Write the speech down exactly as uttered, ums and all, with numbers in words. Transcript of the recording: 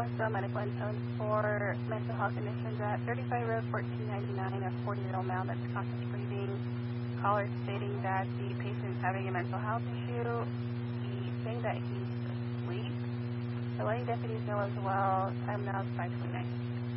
Western Medical Info for mental health conditions at thirty-five Road, fourteen ninety-nine, a forty-year-old male that's conscious breathing. Caller stating that the patient is having a mental health issue. He's saying that he's asleep. So letting deputies know as well. Time now is five twenty-nine.